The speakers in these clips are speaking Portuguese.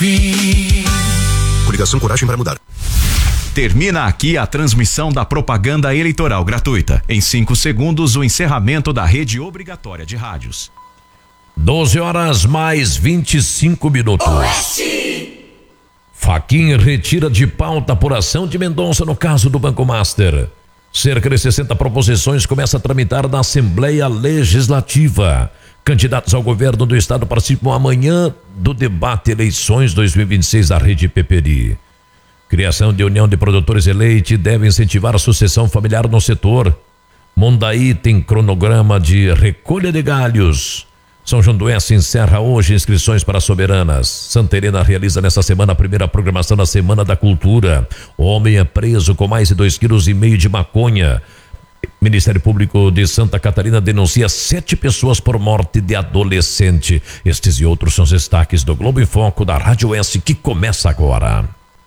Coligação Coragem para Mudar. Termina aqui a transmissão da propaganda eleitoral gratuita. Em 5 segundos, o encerramento da rede obrigatória de rádios. 12h mais 25 minutos. Oeste! Fachin retira de pauta a apuração de Mendonça no caso do Banco Master. Cerca de 60 proposições começam a tramitar na Assembleia Legislativa. Candidatos ao governo do estado participam amanhã do debate eleições 2026 da rede Peperi. Criação de união de produtores de leite deve incentivar a sucessão familiar no setor. Mondaí tem cronograma de recolha de galhos. São João do Oeste encerra hoje inscrições para soberanas. Santa Helena realiza nesta semana a primeira programação da Semana da Cultura. Homem é preso com mais de 2,5 quilos de maconha. Ministério Público de Santa Catarina denuncia 7 pessoas por morte de adolescente. Estes e outros são os destaques do Globo em Foco da Rádio S, que começa agora.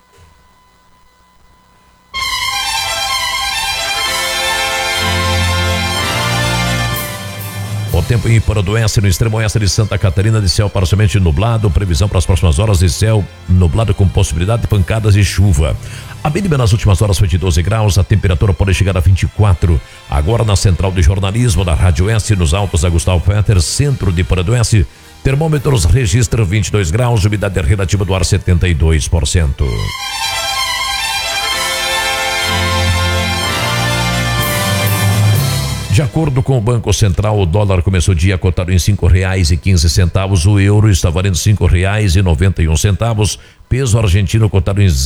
O tempo em Iparodoense, no extremo oeste de Santa Catarina, de céu parcialmente nublado, previsão para as próximas horas de céu nublado com possibilidade de pancadas de chuva. A mínima nas últimas horas foi de 12 graus, a temperatura pode chegar a 24. Agora na central de jornalismo da Rádio S, nos altos da Gustavo Petter, centro de Iparodoense, termômetros registram 22 graus, umidade relativa do ar 72%. De acordo com o Banco Central, o dólar começou o dia cotado em R$5,15, o euro está valendo R$5,91, peso argentino cotado em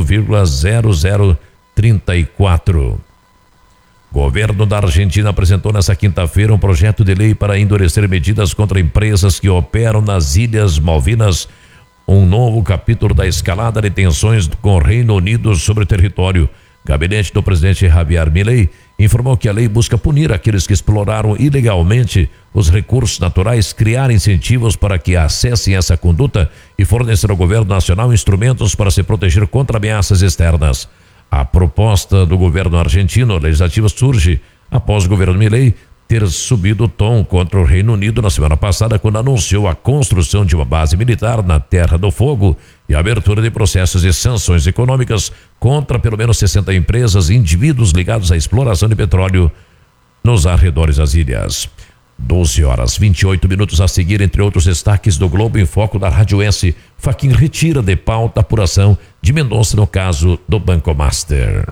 0,0034. Governo da Argentina apresentou nesta quinta-feira um projeto de lei para endurecer medidas contra empresas que operam nas Ilhas Malvinas, um novo capítulo da escalada de tensões com o Reino Unido sobre o território. Gabinete do presidente Javier Milei informou que a lei busca punir aqueles que exploraram ilegalmente os recursos naturais, criar incentivos para que acessem essa conduta e fornecer ao governo nacional instrumentos para se proteger contra ameaças externas. A proposta do governo argentino legislativo surge após o governo Milei ter subido o tom contra o Reino Unido na semana passada, quando anunciou a construção de uma base militar na Terra do Fogo e a abertura de processos de sanções econômicas contra pelo menos 60 empresas e indivíduos ligados à exploração de petróleo nos arredores das ilhas. 12h28 a seguir, entre outros destaques do Globo em Foco da Rádio S, Fachin retira de pauta a apuração de Mendonça no caso do Banco Master.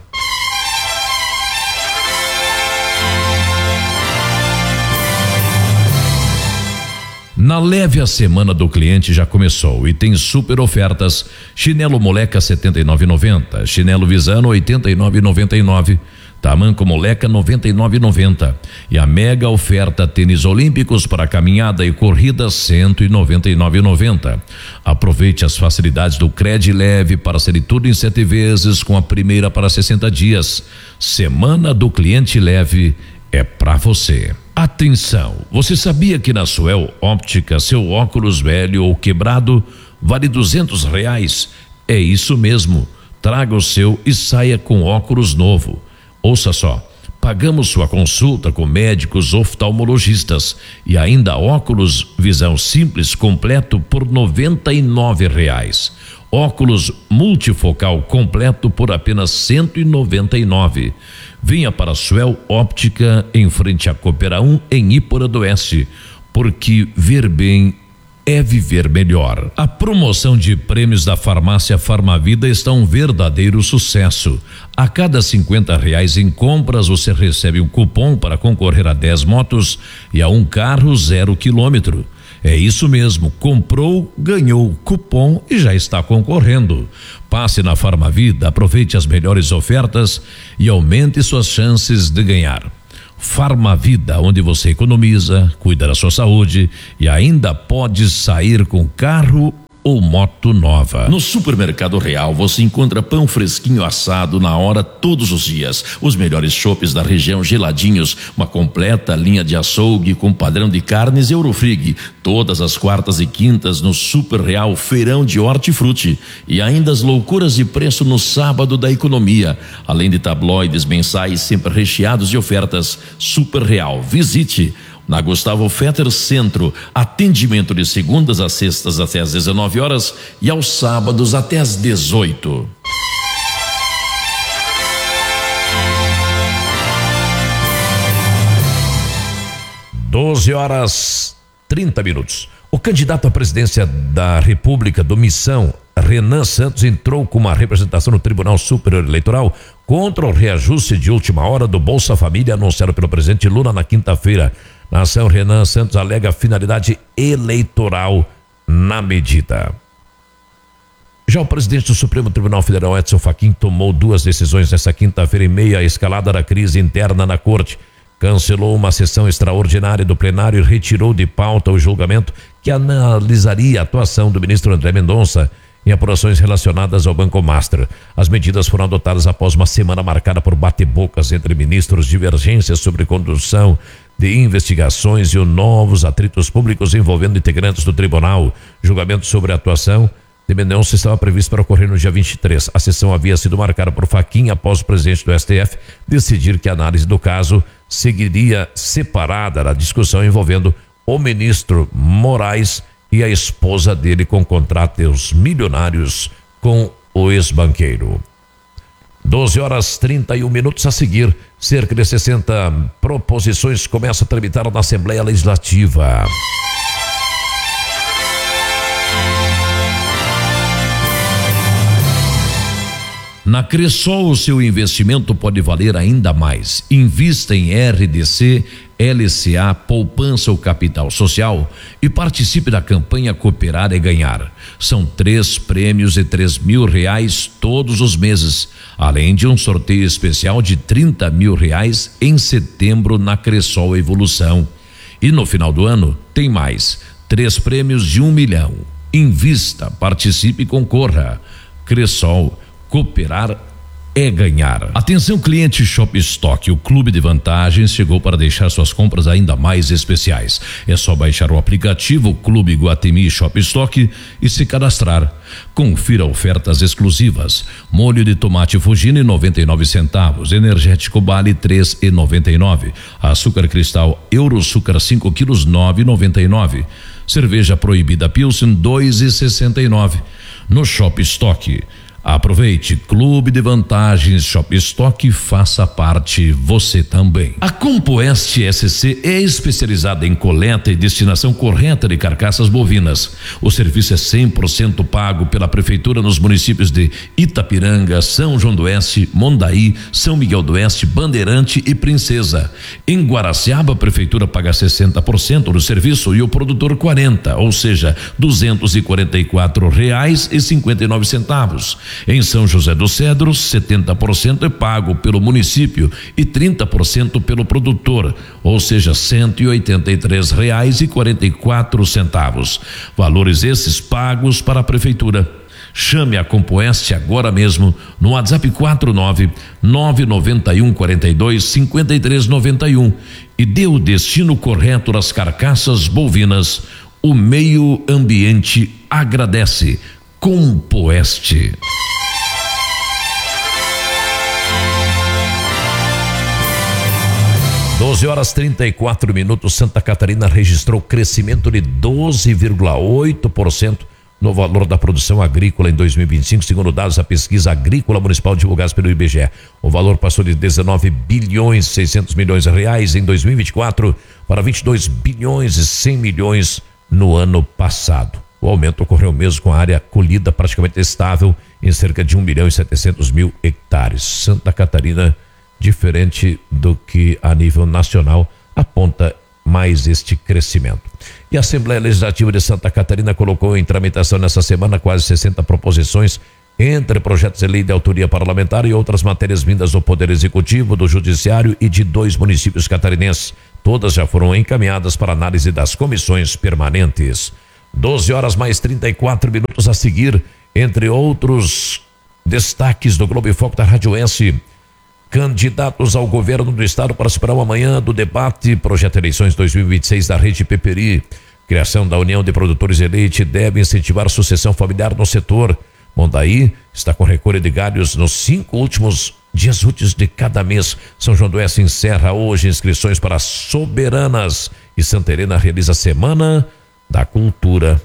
Na Leve, a semana do cliente já começou e tem super ofertas. Chinelo Moleca R$ 79,90, chinelo Visano R$ 89,99, tamanco Moleca R$ 99,90 e a mega oferta tênis olímpicos para caminhada e corrida R$ 199,90. Aproveite as facilidades do Cred Leve para ser tudo em 7 vezes, com a primeira para 60 dias. Semana do cliente Leve é pra você. Atenção, você sabia que na Suel Óptica seu óculos velho ou quebrado vale R$200? É isso mesmo, traga o seu e saia com óculos novo. Ouça só, pagamos sua consulta com médicos oftalmologistas e ainda óculos visão simples completo por R$99. Óculos multifocal completo por apenas R$199. Venha para a Suel Óptica em frente à Coopera 1 em Iparodoense, porque ver bem é viver melhor. A promoção de prêmios da farmácia Farmavida está um verdadeiro sucesso. A cada R$50 em compras você recebe um cupom para concorrer a 10 motos e a um carro 0 quilômetro. É isso mesmo, comprou, ganhou cupom e já está concorrendo. Passe na Farmavida, aproveite as melhores ofertas e aumente suas chances de ganhar. Farmavida, onde você economiza, cuida da sua saúde e ainda pode sair com carro ou moto nova. No Supermercado Real você encontra pão fresquinho assado na hora todos os dias, os melhores chopes da região geladinhos, uma completa linha de açougue com padrão de carnes Eurofrig, todas as quartas e quintas no Super Real Feirão de Hortifruti e ainda as loucuras de preço no sábado da economia, além de tabloides mensais sempre recheados de ofertas. Super Real, visite. na Gustavo Fetter Centro. Atendimento de segundas a sextas até às 19 horas e aos sábados até às 18. Doze horas 30 minutos. O candidato à presidência da República do Missão, Renan Santos, entrou com uma representação no Tribunal Superior Eleitoral contra o reajuste de última hora do Bolsa Família anunciado pelo presidente Lula na quinta-feira. Na ação, Renan Santos alega finalidade eleitoral na medida. Já o presidente do Supremo Tribunal Federal, Edson Fachin, tomou duas decisões nesta quinta-feira em meio à escalada da crise interna na corte. Cancelou uma sessão extraordinária do plenário e retirou de pauta o julgamento que analisaria a atuação do ministro André Mendonça em apurações relacionadas ao Banco Master. As medidas foram adotadas após uma semana marcada por bate-bocas entre ministros, divergências sobre condução de investigações e novos atritos públicos envolvendo integrantes do tribunal. Julgamento sobre a atuação de Mendonça estava previsto para ocorrer no dia 23. A sessão havia sido marcada por Fachin após o presidente do STF decidir que a análise do caso seguiria separada da discussão envolvendo o ministro Moraes e a esposa dele com contratos milionários com o ex-banqueiro. 12 horas 31 minutos a seguir, cerca de 60 proposições começam a tramitar na Assembleia Legislativa. Na Cressol, o seu investimento pode valer ainda mais. Invista em RDC, LCA, poupança ou capital social e participe da campanha Cooperar é Ganhar. São 3 prêmios de R$3 mil todos os meses, além de um sorteio especial de R$30 mil em setembro na Cressol Evolução. E no final do ano tem mais, 3 prêmios de R$1 milhão. Invista, participe e concorra. Cressol, cooperar é ganhar. Atenção, cliente Shop Stock, o clube de vantagens chegou para deixar suas compras ainda mais especiais. É só baixar o aplicativo Clube Guatemi Shop Stock e se cadastrar. Confira ofertas exclusivas. Molho de tomate Fugini 99 centavos, energético Bali 3,99, açúcar cristal Euroçúcar 5 quilos 9,99, cerveja proibida Pilsen 2,69. No Shop Stock, aproveite, Clube de Vantagens Shop Stock, faça parte você também. A Compoest SC é especializada em coleta e destinação correta de carcaças bovinas. O serviço é 100% pago pela Prefeitura nos municípios de Itapiranga, São João do Oeste, Mondaí, São Miguel do Oeste, Bandeirante e Princesa. Em Guaraciaba, a Prefeitura paga 60% do serviço e o produtor 40%, ou seja, R$244,59. Em São José dos Cedros, 70% é pago pelo município e 30% pelo produtor, ou seja, R$183,44. Valores esses pagos para a Prefeitura. Chame a Compoeste agora mesmo no WhatsApp 49991425391 e dê o destino correto das carcaças bovinas. O meio ambiente agradece. Compoeste. Doze horas 34 minutos. Santa Catarina registrou crescimento de 12,8% no valor da produção agrícola em 2025, segundo dados da pesquisa agrícola municipal divulgados pelo IBGE. O valor passou de 19 bilhões 600 milhões de reais em 2024 para 22 bilhões e 100 milhões no ano passado. O aumento ocorreu mesmo com a área colhida praticamente estável em cerca de 1.700.000 hectares. Santa Catarina, diferente do que a nível nacional, aponta mais este crescimento. E a Assembleia Legislativa de Santa Catarina colocou em tramitação nessa semana quase 60 proposições, entre projetos de lei de autoria parlamentar e outras matérias vindas do Poder Executivo, do Judiciário e de 2 municípios catarinenses. Todas já foram encaminhadas para análise das comissões permanentes. 12 horas mais 34 minutos a seguir, entre outros destaques do Globo em Foco da Rádio S. Candidatos ao governo do estado participarão amanhã do debate Projeto Eleições 2026 da Rede Peperi. Criação da União de Produtores de Leite deve incentivar a sucessão familiar no setor. Mondaí está com recolha de galhos nos 5 últimos dias úteis de cada mês. São João do Oeste encerra hoje inscrições para Soberanas e Santa Helena realiza a Semana da Cultura.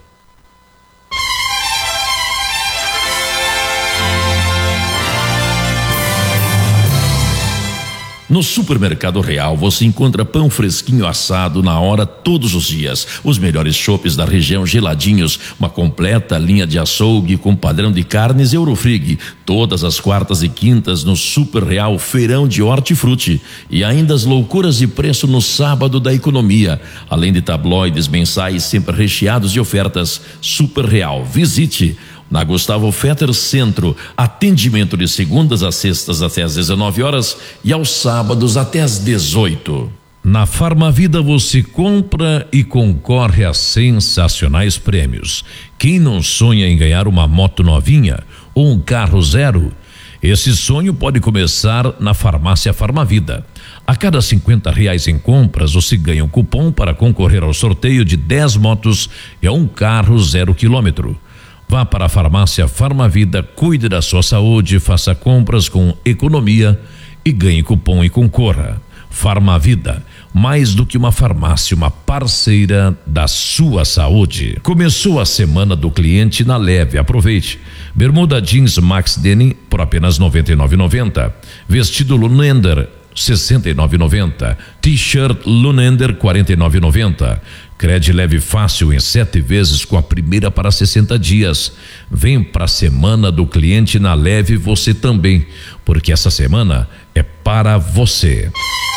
No Supermercado Real você encontra pão fresquinho assado na hora todos os dias, os melhores chopes da região geladinhos, uma completa linha de açougue com padrão de carnes Eurofrig, todas as quartas e quintas no Super Real Feirão de Hortifruti e ainda as loucuras de preço no sábado da economia, além de tabloides mensais sempre recheados de ofertas. Super Real, visite na Gustavo Fetter Centro, atendimento de segundas a sextas até às 19 horas e aos sábados até às 18. Na Farmavida você compra e concorre a sensacionais prêmios. Quem não sonha em ganhar uma moto novinha ou um carro zero? Esse sonho pode começar na Farmácia Farmavida. A cada R$50 em compras você ganha um cupom para concorrer ao sorteio de 10 motos e a um carro 0 km. Vá para a Farmácia Farmavida, cuide da sua saúde, faça compras com economia e ganhe cupom e concorra. Farmavida, mais do que uma farmácia, uma parceira da sua saúde. Começou a Semana do Cliente na Leve, aproveite. Bermuda jeans Max Denim por apenas R$ 99,90. Vestido Lunender R$ 69,90. T-shirt Lunender R$ 49,90. Crédito leve fácil em 7 vezes com a primeira para 60 dias. Vem para a Semana do Cliente na Leve você também, porque essa semana é para você.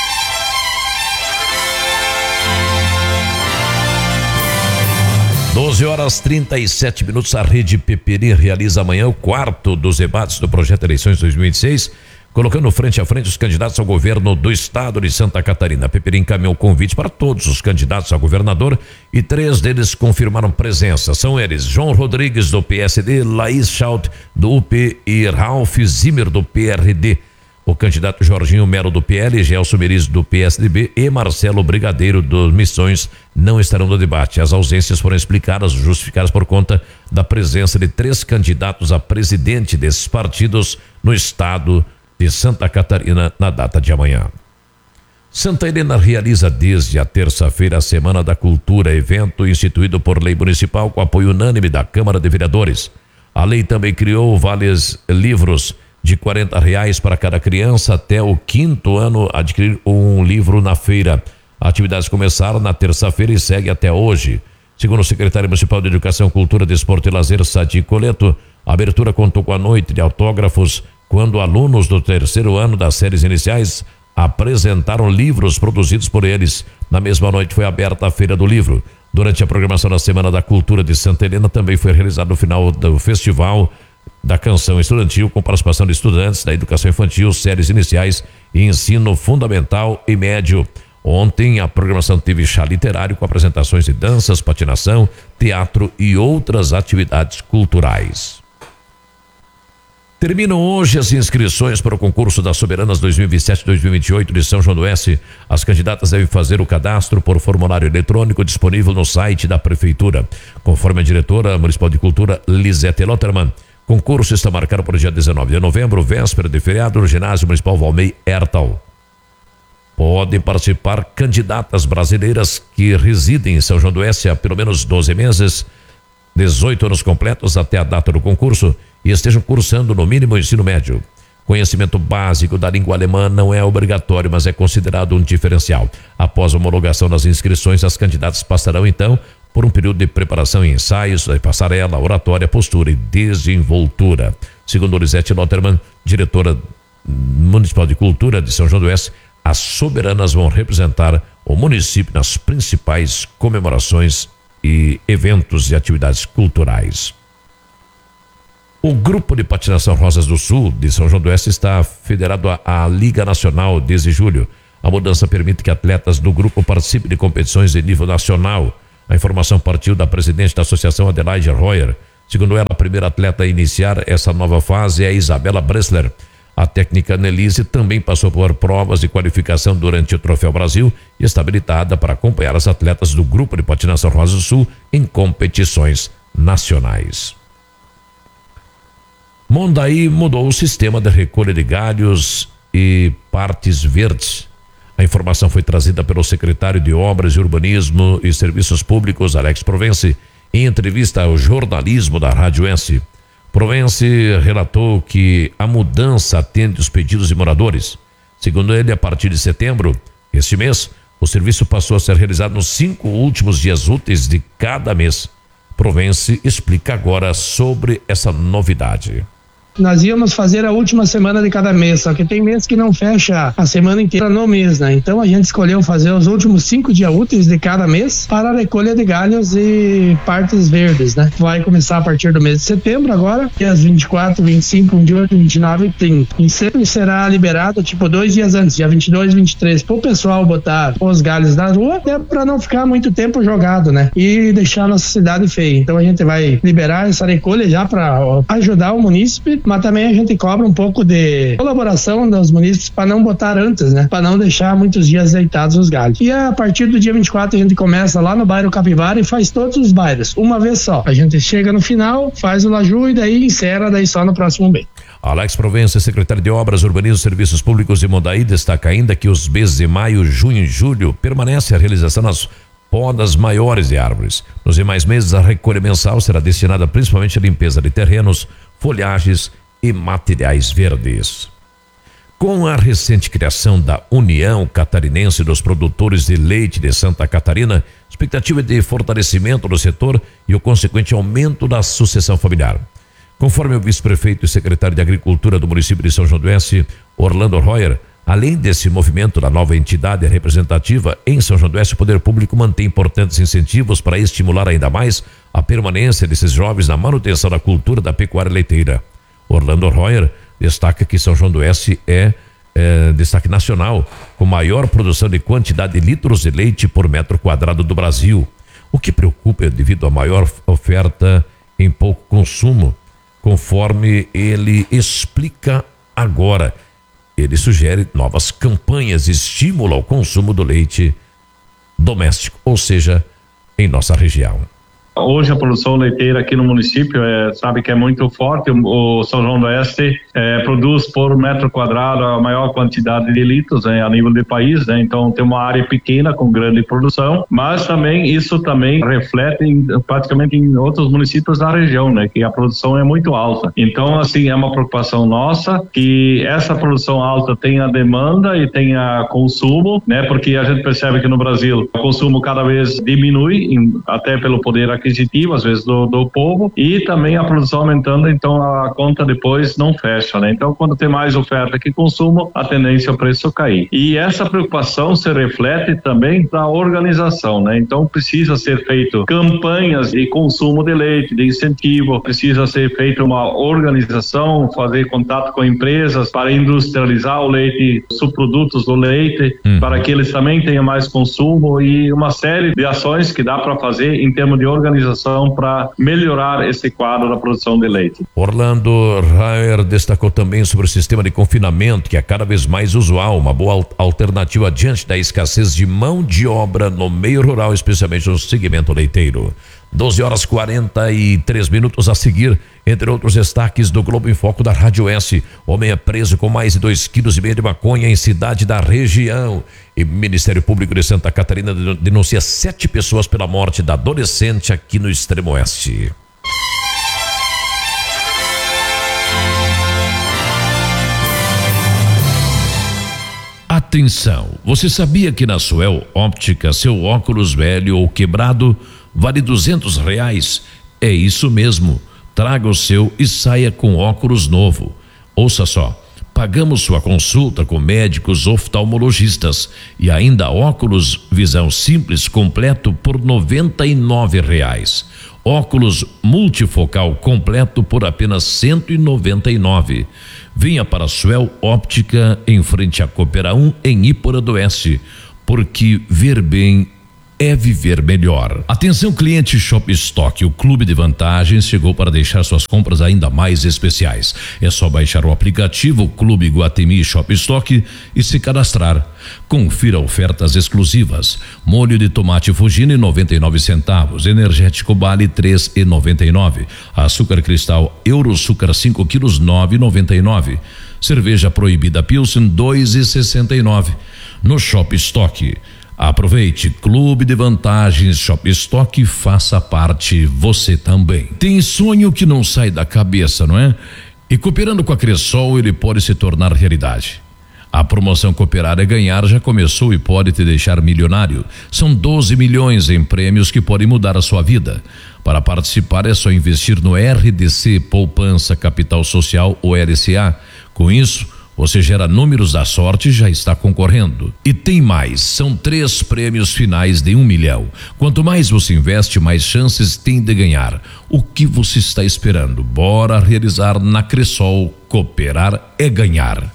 (12h37). A Rede Peperi realiza amanhã o 4º dos debates do projeto Eleições 2026, colocando frente a frente os candidatos ao governo do estado de Santa Catarina. A Peperi encaminhou o convite para todos os candidatos a governador e 3 deles confirmaram presença. São eles: João Rodrigues, do PSD, Laís Schaut, do UP e Ralph Zimmer, do PRD. O candidato Jorginho Melo, do PL, Gelson Meriz, do PSDB e Marcelo Brigadeiro, dos Missões, não estarão no debate. As ausências foram justificadas por conta da presença de 3 candidatos a presidente desses partidos no estado de Santa Catarina na data de amanhã. Santa Helena realiza desde a terça-feira a Semana da Cultura, evento instituído por lei municipal com apoio unânime da Câmara de Vereadores. A lei também criou vales livros de R$40 para cada criança até o 5º ano adquirir um livro na feira. Atividades começaram na terça-feira e segue até hoje. Segundo o secretário municipal de Educação, Cultura, Desporto e Lazer, Sadi Coleto, a abertura contou com a noite de autógrafos, quando alunos do 3º ano das séries iniciais apresentaram livros produzidos por eles. Na mesma noite foi aberta a Feira do Livro. Durante a programação da Semana da Cultura de Santa Helena também foi realizado o final do Festival da Canção Estudantil, com participação de estudantes da educação infantil, séries iniciais e ensino fundamental e médio. Ontem a programação teve chá literário com apresentações de danças, patinação, teatro e outras atividades culturais. Terminam hoje as inscrições para o concurso das Soberanas 2027-2028 de São João do Oeste. As candidatas devem fazer o cadastro por formulário eletrônico disponível no site da Prefeitura. Conforme a diretora municipal de Cultura, Lisete Lotterman, concurso está marcado para o dia 19 de novembro, véspera de feriado, no ginásio municipal Valmei Ertal. Podem participar candidatas brasileiras que residem em São João do Oeste há pelo menos 12 meses, 18 anos completos até a data do concurso e estejam cursando no mínimo o ensino médio. Conhecimento básico da língua alemã não é obrigatório, mas é considerado um diferencial. Após a homologação das inscrições, as candidatas passarão então por um período de preparação e ensaios, passarela, oratória, postura e desenvoltura. Segundo Lisete Lotterman, diretora municipal de Cultura de São João do Oeste, as soberanas vão representar o município nas principais comemorações e eventos e atividades culturais. O Grupo de Patinação Rosas do Sul de São João do Oeste está federado à Liga Nacional desde julho. A mudança permite que atletas do grupo participem de competições de nível nacional. A informação partiu da presidente da associação, Adelaide Royer. Segundo ela, a primeira atleta a iniciar essa nova fase é a Isabela Bressler. A técnica Nelise também passou por provas de qualificação durante o Troféu Brasil e está habilitada para acompanhar as atletas do Grupo de Patinação Rosas do Sul em competições nacionais. Mondaí mudou o sistema de recolha de galhos e partes verdes. A informação foi trazida pelo secretário de Obras e Urbanismo e Serviços Públicos, Alex Provence, em entrevista ao jornalismo da Rádio S. Provence relatou que a mudança atende os pedidos de moradores. Segundo ele, a partir de setembro, este mês, o serviço passou a ser realizado nos 5 últimos dias úteis de cada mês. Provence explica agora sobre essa novidade. Nós íamos fazer a última semana de cada mês, só que tem mês que não fecha a semana inteira no mês, né? Então a gente escolheu fazer os últimos 5 dias úteis de cada mês para a recolha de galhos e partes verdes, né? Vai começar a partir do mês de setembro agora, dias 24, 25, 28, 29 e 30. E sempre será liberado, 2 dias antes, dia 22 e 23, para o pessoal botar os galhos na rua, até para não ficar muito tempo jogado, né? E deixar a nossa cidade feia. Então a gente vai liberar essa recolha já para ajudar o munícipe, mas também a gente cobra um pouco de colaboração dos munícipes para não botar antes, né? Para não deixar muitos dias deitados os galhos. E a partir do dia 24 a gente começa lá no bairro Capivara e faz todos os bairros, uma vez só. A gente chega no final, faz o laju e daí encerra só no próximo mês. Alex Provence, secretário de Obras, Urbanismo e Serviços Públicos de Mondaí, destaca ainda que os meses de maio, junho e julho permanece a realização nas podas maiores de árvores. Nos demais meses, a recolha mensal será destinada principalmente à limpeza de terrenos, folhagens e materiais verdes. Com a recente criação da União Catarinense dos Produtores de Leite de Santa Catarina, expectativa de fortalecimento do setor e o consequente aumento da sucessão familiar. Conforme o vice-prefeito e secretário de Agricultura do município de São João do Oeste, Orlando Royer, além desse movimento da nova entidade representativa em São João do Oeste, o poder público mantém importantes incentivos para estimular ainda mais a permanência desses jovens na manutenção da cultura da pecuária leiteira. Orlando Royer destaca que São João do Oeste é destaque nacional, com maior produção de quantidade de litros de leite por metro quadrado do Brasil. O que preocupa é devido à maior oferta em pouco consumo, conforme ele explica agora. Ele sugere novas campanhas de estímulo ao consumo do leite doméstico, ou seja, em nossa região. Hoje a produção leiteira aqui no município sabe que é muito forte. O São João do Oeste produz por metro quadrado a maior quantidade de litros a nível do país, né? Então tem uma área pequena com grande produção, mas também isso também reflete praticamente em outros municípios da região, né? Que a produção é muito alta. Então assim é uma preocupação nossa que essa produção alta tenha demanda e tenha consumo, né? Porque a gente percebe que no Brasil o consumo cada vez diminui, até pelo poder aquisitivo, às vezes, do povo, e também a produção aumentando, então a conta depois não fecha, né? Então, quando tem mais oferta que consumo, a tendência é o preço cair. E essa preocupação se reflete também da organização, né? Então, precisa ser feito campanhas de consumo de leite, de incentivo, precisa ser feita uma organização, fazer contato com empresas para industrializar o leite, subprodutos do leite, para que eles também tenham mais consumo e uma série de ações que dá para fazer em termos de organização para melhorar esse quadro da produção de leite. Orlando Royer destacou também sobre o sistema de confinamento, que é cada vez mais usual, uma boa alternativa diante da escassez de mão de obra no meio rural, especialmente no segmento leiteiro. 12h43 a seguir, entre outros destaques do Globo em Foco da Rádio S. Homem é preso com mais de 2,5 quilos de maconha em cidade da região. E Ministério Público de Santa Catarina denuncia 7 pessoas pela morte da adolescente aqui no Extremo Oeste. Atenção, você sabia que na Suel Óptica seu óculos velho ou quebrado vale R$200? É isso mesmo, traga o seu e saia com óculos novo. Ouça só, pagamos sua consulta com médicos oftalmologistas e ainda óculos visão simples completo por R$99. Óculos multifocal completo por apenas R$199. Venha para a Suel Óptica em frente à Coopera 1 em Ípora do Oeste, porque ver bem é viver melhor. Atenção, cliente Shop Stock, o clube de vantagens chegou para deixar suas compras ainda mais especiais. É só baixar o aplicativo Clube Iguatemi Shop Stock e se cadastrar. Confira ofertas exclusivas. Molho de tomate Fugini 99 centavos, energético Bali 3,99, açúcar cristal Euroçúcar 5 quilos 9,99, cerveja proibida Pilsen 2,69. No Shop Stock. Aproveite, Clube de Vantagens Shop Stock, faça parte você também. Tem sonho que não sai da cabeça, não é? E cooperando com a Cressol, ele pode se tornar realidade. A promoção Cooperar é Ganhar já começou e pode te deixar milionário. São 12 milhões em prêmios que podem mudar a sua vida. Para participar é só investir no RDC Poupança Capital Social ou RCA. Com isso, você gera números da sorte e já está concorrendo. E tem mais, são 3 prêmios finais de 1 milhão. Quanto mais você investe, mais chances tem de ganhar. O que você está esperando? Bora realizar na Cressol. Cooperar é ganhar.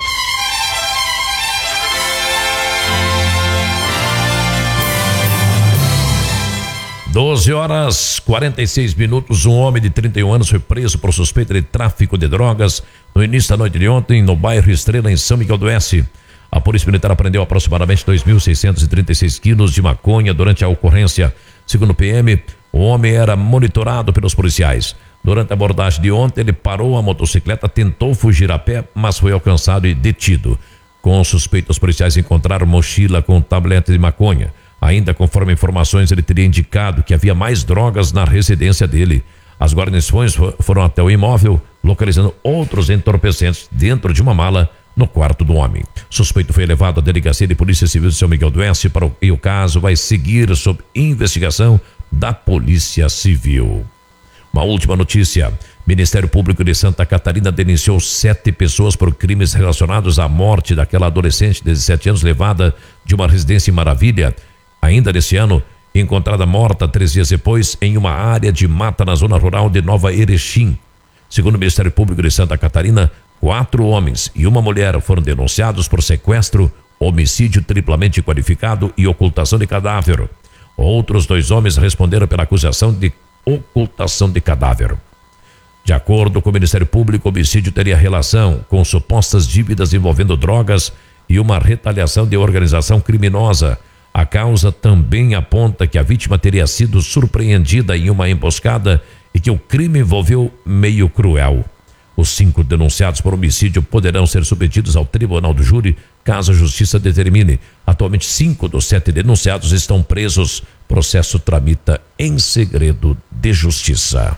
Doze horas 46 minutos. Um homem de 31 anos foi preso por suspeita de tráfico de drogas no início da noite de ontem no bairro Estrela, em São Miguel do Oeste. A polícia militar apreendeu aproximadamente 2.636 quilos de maconha durante a ocorrência. Segundo o PM, o homem era monitorado pelos policiais. Durante a abordagem de ontem, ele parou a motocicleta, tentou fugir a pé, mas foi alcançado e detido. Com o suspeito, os policiais encontraram mochila com tabletes de maconha. Ainda conforme informações, ele teria indicado que havia mais drogas na residência dele. As guarnições foram até o imóvel, localizando outros entorpecentes dentro de uma mala no quarto do homem. O suspeito foi levado à delegacia de Polícia Civil de São Miguel do Oeste e o caso vai seguir sob investigação da Polícia Civil. Uma última notícia: Ministério Público de Santa Catarina denunciou 7 pessoas por crimes relacionados à morte daquela adolescente de 17 anos levada de uma residência em Maravilha. Ainda nesse ano, encontrada morta 3 dias depois em uma área de mata na zona rural de Nova Erechim. Segundo o Ministério Público de Santa Catarina, 4 homens e uma mulher foram denunciados por sequestro, homicídio triplamente qualificado e ocultação de cadáver. Outros 2 homens responderam pela acusação de ocultação de cadáver. De acordo com o Ministério Público, o homicídio teria relação com supostas dívidas envolvendo drogas e uma retaliação de organização criminosa. A causa também aponta que a vítima teria sido surpreendida em uma emboscada e que o crime envolveu meio cruel. Os 5 denunciados por homicídio poderão ser submetidos ao tribunal do júri, caso a justiça determine. Atualmente, 5 dos 7 denunciados estão presos. Processo tramita em segredo de justiça.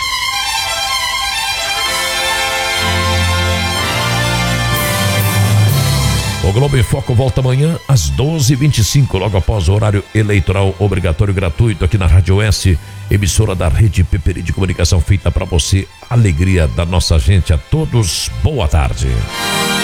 O Globo em Foco volta amanhã às 12h25, logo após o horário eleitoral obrigatório gratuito aqui na Rádio Oeste, emissora da Rede Peperi de Comunicação, feita para você. Alegria da nossa gente. A todos, boa tarde.